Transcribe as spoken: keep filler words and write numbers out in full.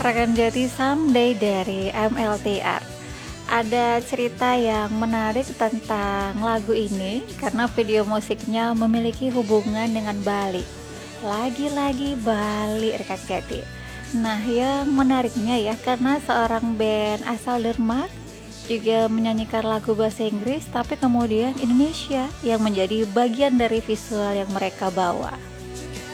Rekan Jati Someday dari M L T R. Ada cerita yang menarik tentang lagu ini karena video musiknya memiliki hubungan dengan Bali. Lagi-lagi Bali, rekan Jati. Nah, yang menariknya ya karena seorang band asal Denmark juga menyanyikan lagu bahasa Inggris, tapi kemudian Indonesia yang menjadi bagian dari visual yang mereka bawa.